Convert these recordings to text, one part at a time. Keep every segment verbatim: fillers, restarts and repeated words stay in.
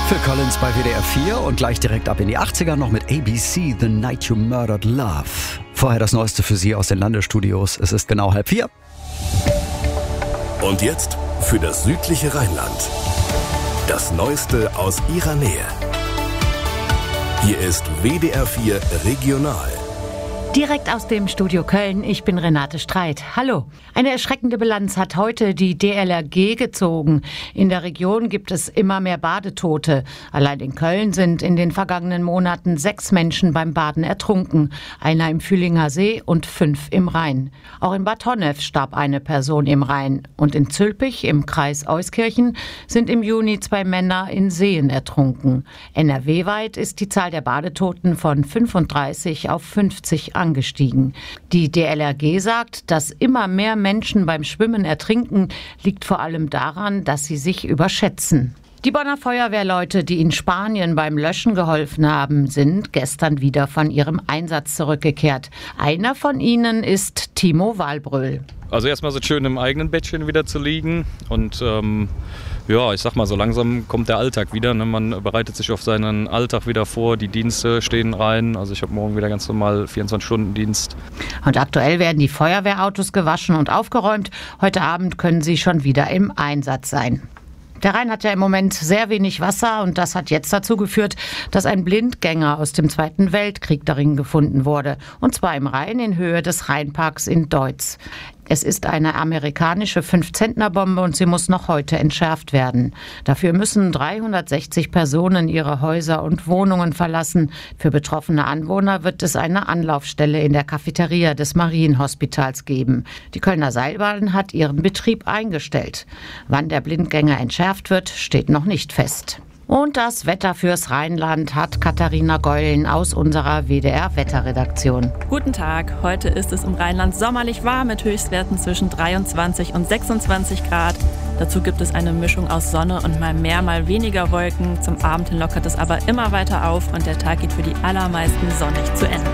Phil Collins bei W D R vier und gleich direkt ab in die achtziger noch mit A B C, The Night You Murdered Love. Vorher das Neueste für Sie aus den Landesstudios. Es ist genau halb vier. Und jetzt für das südliche Rheinland. Das Neueste aus Ihrer Nähe. Hier ist W D R vier Regional. Direkt aus dem Studio Köln, ich bin Renate Streit. Hallo. Eine erschreckende Bilanz hat heute die D L R G gezogen. In der Region gibt es immer mehr Badetote. Allein in Köln sind in den vergangenen Monaten sechs Menschen beim Baden ertrunken. Einer im Fühlinger See und fünf im Rhein. Auch in Bad Honnef starb eine Person im Rhein. Und in Zülpich im Kreis Euskirchen sind im Juni zwei Männer in Seen ertrunken. N R W-weit ist die Zahl der Badetoten von fünfunddreißig auf fünfzig angestiegen. Die D L R G sagt, dass immer mehr Menschen beim Schwimmen ertrinken, liegt vor allem daran, dass sie sich überschätzen. Die Bonner Feuerwehrleute, die in Spanien beim Löschen geholfen haben, sind gestern wieder von ihrem Einsatz zurückgekehrt. Einer von ihnen ist Timo Wahlbröll. Also erstmal so schön im eigenen Bettchen wieder zu liegen und ähm, ja, ich sag mal, so langsam kommt der Alltag wieder. Ne? Man bereitet sich auf seinen Alltag wieder vor, die Dienste stehen rein. Also ich habe morgen wieder ganz normal vierundzwanzig-Stunden-Dienst. Und aktuell werden die Feuerwehrautos gewaschen und aufgeräumt. Heute Abend können sie schon wieder im Einsatz sein. Der Rhein hat ja im Moment sehr wenig Wasser und das hat jetzt dazu geführt, dass ein Blindgänger aus dem Zweiten Weltkrieg darin gefunden wurde. Und zwar im Rhein in Höhe des Rheinparks in Deutz. Es ist eine amerikanische fünf-Zentner-Bombe und sie muss noch heute entschärft werden. Dafür müssen dreihundertsechzig Personen ihre Häuser und Wohnungen verlassen. Für betroffene Anwohner wird es eine Anlaufstelle in der Cafeteria des Marienhospitals geben. Die Kölner Seilbahn hat ihren Betrieb eingestellt. Wann der Blindgänger entschärft wird, steht noch nicht fest. Und das Wetter fürs Rheinland hat Katharina Geulen aus unserer W D R-Wetterredaktion. Guten Tag, heute ist es im Rheinland sommerlich warm mit Höchstwerten zwischen dreiundzwanzig und sechsundzwanzig Grad. Dazu gibt es eine Mischung aus Sonne und mal mehr, mal weniger Wolken. Zum Abend hin lockert es aber immer weiter auf und der Tag geht für die allermeisten sonnig zu Ende.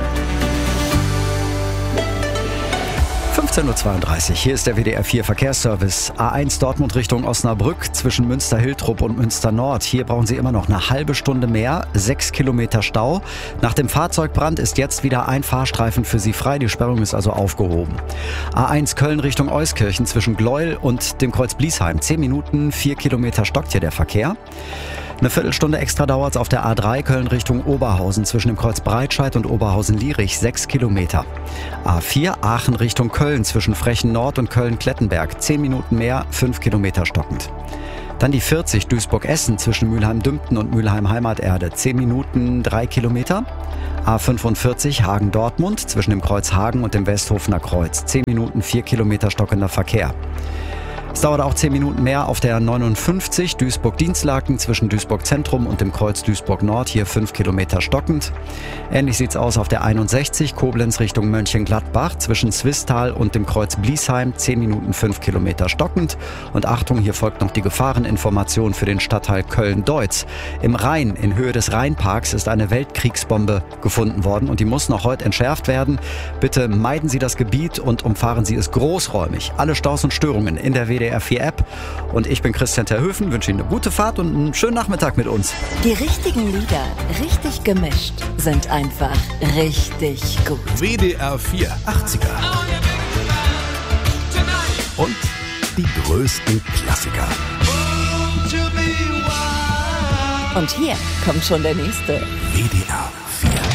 fünfzehn Uhr zweiunddreißig, hier ist der W D R vier Verkehrsservice. A eins Dortmund Richtung Osnabrück zwischen Münster-Hiltrup und Münster-Nord. Hier brauchen Sie immer noch eine halbe Stunde mehr, sechs Kilometer Stau. Nach dem Fahrzeugbrand ist jetzt wieder ein Fahrstreifen für Sie frei. Die Sperrung ist also aufgehoben. A eins Köln Richtung Euskirchen zwischen Gleuel und dem Kreuz Bliesheim. zehn Minuten, vier Kilometer stockt hier der Verkehr. Eine Viertelstunde extra dauert es auf der A drei Köln Richtung Oberhausen zwischen dem Kreuz Breitscheid und Oberhausen-Lierich, sechs Kilometer. A vier Aachen Richtung Köln zwischen Frechen Nord und Köln-Klettenberg, zehn Minuten mehr, fünf Kilometer stockend. Dann die vierzig Duisburg-Essen zwischen Mülheim-Dümpten und Mülheim-Heimaterde, zehn Minuten, drei Kilometer. A fünfundvierzig Hagen-Dortmund zwischen dem Kreuz Hagen und dem Westhofener Kreuz, zehn Minuten, vier Kilometer stockender Verkehr. Es dauert auch zehn Minuten mehr auf der neunundfünfzig Duisburg-Dienstlaken zwischen Duisburg-Zentrum und dem Kreuz Duisburg-Nord, hier fünf Kilometer stockend. Ähnlich sieht's aus auf der einundsechzig Koblenz Richtung Mönchengladbach zwischen Swisttal und dem Kreuz Bliesheim, zehn Minuten, fünf Kilometer stockend. Und Achtung, hier folgt noch die Gefahreninformation für den Stadtteil Köln-Deutz. Im Rhein, in Höhe des Rheinparks, ist eine Weltkriegsbombe gefunden worden und die muss noch heute entschärft werden. Bitte meiden Sie das Gebiet und umfahren Sie es großräumig. Alle Staus und Störungen in der W D R vier App. Und ich bin Christian Terhöfen, wünsche Ihnen eine gute Fahrt und einen schönen Nachmittag mit uns. Die richtigen Lieder, richtig gemischt, sind einfach richtig gut. W D R vier achtziger. Und die größten Klassiker. Und hier kommt schon der nächste. W D